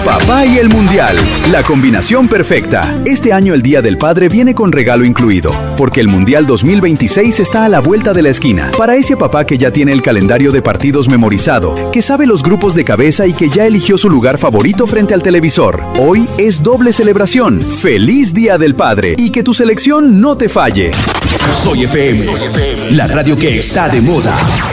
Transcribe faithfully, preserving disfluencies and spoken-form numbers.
Papá y el Mundial, la combinación perfecta. Este año el Día del Padre viene con regalo incluido, porque el Mundial dos mil veintiséis está a la vuelta de la esquina. Para ese papá que ya tiene el calendario de partidos memorizado, que sabe los grupos de cabeza y que ya eligió su lugar favorito frente al televisor. Hoy es doble celebración. ¡Feliz Día del Padre! Y que tu selección no te falle. Soy F M, la radio que está de moda.